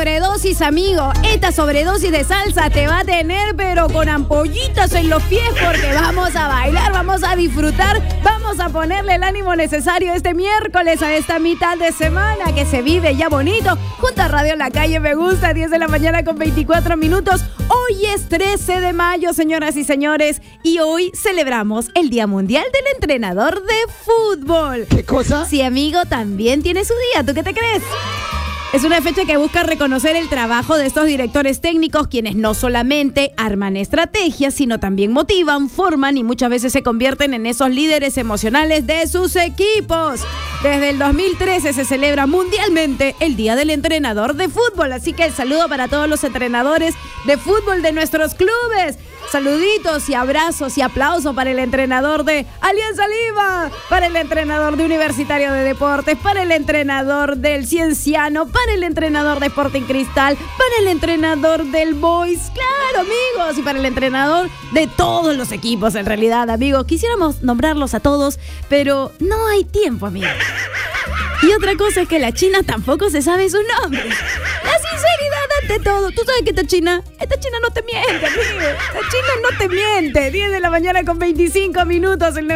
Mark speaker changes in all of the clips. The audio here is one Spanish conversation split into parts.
Speaker 1: sobredosis, amigo. Esta sobredosis de salsa te va a tener, pero con ampollitas en los pies, porque vamos a bailar, vamos a disfrutar, vamos a ponerle el ánimo necesario este miércoles a esta mitad de semana que se vive ya bonito. Junto a Radio La Calle Me Gusta, 10 de la mañana con 24 minutos. Hoy es 13 de mayo, señoras y señores, y hoy celebramos el Día Mundial del Entrenador de Fútbol.
Speaker 2: ¿Qué cosa?
Speaker 1: Sí, amigo, también tiene su día. ¿Tú qué te crees? Es una fecha que busca reconocer el trabajo de estos directores técnicos, quienes no solamente arman estrategias, sino también motivan, forman y muchas veces se convierten en esos líderes emocionales de sus equipos. Desde el 2013 se celebra mundialmente el Día del Entrenador de Fútbol, así que el saludo para todos los entrenadores de fútbol de nuestros clubes. Saluditos y abrazos y aplausos para el entrenador de Alianza Lima, para el entrenador de Universitario de Deportes, para el entrenador del Cienciano, para el entrenador de Sporting Cristal, para el entrenador del Boys, claro, amigos, y para el entrenador de todos los equipos, en realidad, amigos. Quisiéramos nombrarlos a todos, pero no hay tiempo, amigos. Y otra cosa es que la China tampoco se sabe su nombre. La sinceridad ante todo. Tú sabes que esta China no te miente, amigo. La China no te miente. 10 de la mañana con 25 minutos, el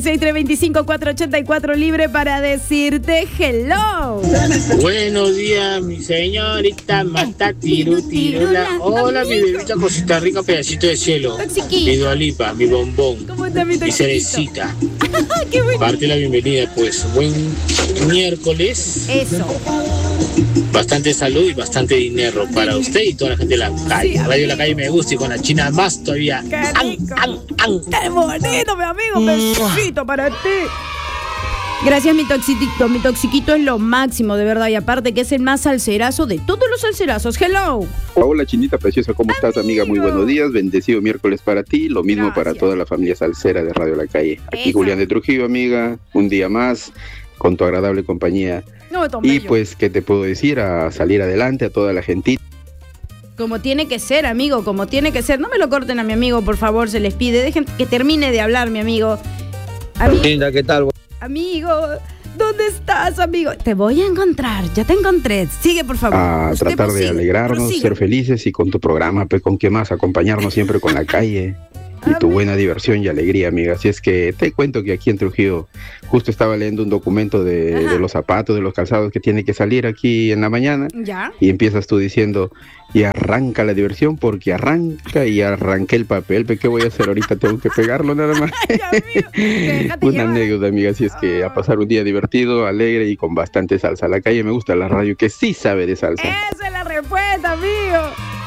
Speaker 1: 936-325-484 libre para decirte hello.
Speaker 3: Buenos días, mi señorita Matatirutirula. Hola, mi bebita cosita rica, pedacito de cielo. Mi Dua Lipa, mi bombón.
Speaker 1: ¿Cómo está mi
Speaker 3: Mi cerecita.
Speaker 1: Qué bonito.
Speaker 3: Parte la bienvenida, pues. Buen miércoles.
Speaker 1: Eso.
Speaker 3: Bastante salud y bastante dinero para usted y toda la gente de la calle.
Speaker 1: Sí,
Speaker 3: Radio La Calle Me Gusta y con la China más todavía.
Speaker 1: Qué rico. Qué bonito, mi amigo. Besito para ti. Gracias, mi toxiquito. Mi toxiquito es lo máximo, de verdad. Y aparte que es el más salserazo de todos los salserazos. Hello.
Speaker 4: Hola, Chinita preciosa, ¿cómo estás, amiga? Muy buenos días, bendecido miércoles para ti, lo mismo
Speaker 1: Gracias.
Speaker 4: para toda la familia salsera de Radio La Calle. Aquí
Speaker 1: Eso.
Speaker 4: Julián de Trujillo, amiga, un día más con tu agradable compañía.
Speaker 1: No, Tom
Speaker 4: Y
Speaker 1: Bello.
Speaker 4: pues, ¿qué te puedo decir? A salir adelante a toda la gentita.
Speaker 1: Como tiene que ser, amigo, como tiene que ser. No me lo corten a mi amigo, por favor, se les pide. Dejen que termine de hablar, mi amigo.
Speaker 5: Linda, ¿qué tal?
Speaker 1: Amigo, ¿dónde estás, amigo? Te voy a encontrar, ya te encontré. Sigue, por favor.
Speaker 4: A
Speaker 1: Usted
Speaker 4: tratar de
Speaker 1: prosigue,
Speaker 4: alegrarnos,
Speaker 1: prosigue.
Speaker 4: ser felices y con tu programa, pues, ¿con qué más? Acompañarnos siempre con la calle y tu buena diversión y alegría, amiga. Así es que te cuento que aquí en Trujillo justo estaba leyendo un documento de los zapatos, de los calzados que tiene que salir aquí en la mañana.
Speaker 1: ¿Ya?
Speaker 4: Y empiezas tú diciendo, y arranca la diversión porque arranca y arranqué el papel. ¿Pero qué voy a hacer ahorita? Tengo que pegarlo nada más.
Speaker 1: Ay, amigo, déjate
Speaker 4: Una
Speaker 1: llevar.
Speaker 4: anécdota, amiga. Así es que a pasar un día divertido, alegre y con bastante salsa. La Calle Me Gusta, la radio que sí sabe de salsa.
Speaker 1: Esa es la respuesta, amigo.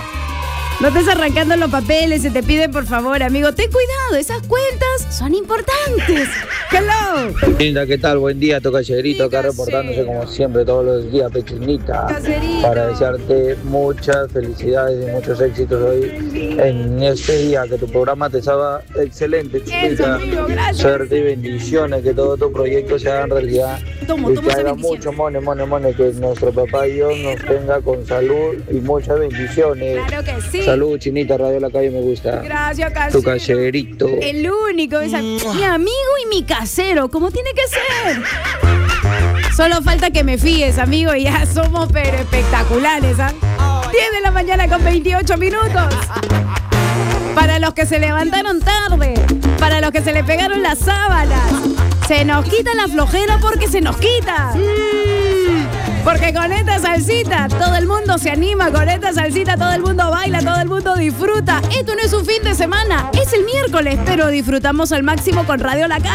Speaker 1: No estés arrancando los papeles, se te pide, por favor, amigo. Ten cuidado, esas cuentas son importantes. Hello.
Speaker 5: Linda, ¿qué tal? Buen día, Tocacherito, acá
Speaker 1: Dígase.
Speaker 5: reportándose como siempre todos los días, Pechinita.
Speaker 1: Caserito.
Speaker 5: Para desearte muchas felicidades y muchos éxitos hoy en este día, que tu programa te salga excelente,
Speaker 1: Eso,
Speaker 5: chiquita.
Speaker 1: amigo, gracias.
Speaker 5: Suerte y bendiciones, que todo tu proyecto se haga realidad.
Speaker 1: Tomo
Speaker 5: Y que
Speaker 1: esa
Speaker 5: haga
Speaker 1: bendición.
Speaker 5: mucho mone, que nuestro papá Dios nos tenga con salud y muchas bendiciones.
Speaker 1: Claro que sí.
Speaker 5: Salud, Chinita, Radio La Calle Me Gusta.
Speaker 1: Gracias,
Speaker 5: Tu
Speaker 1: casero.
Speaker 5: cacherito.
Speaker 1: El único, mi amigo y mi casero, como tiene que ser. Solo falta que me fíes, amigo, y ya somos pero espectaculares, ¿ah? 10 de la mañana con 28 minutos. Para los que se levantaron tarde, para los que se le pegaron las sábanas, se nos quita la flojera porque se nos quita. Porque con esta salsita todo el mundo se anima, con esta salsita todo el mundo baila, todo el mundo disfruta. Esto no es un fin de semana, es el miércoles, pero disfrutamos al máximo con Radio La Calle.